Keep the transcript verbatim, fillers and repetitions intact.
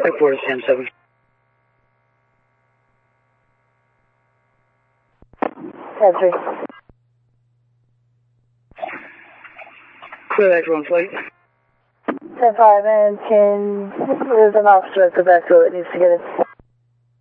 Airport is ten seven. ten three. Clear that drone flight. ten five, and can there's an officer at the back door that needs to get in.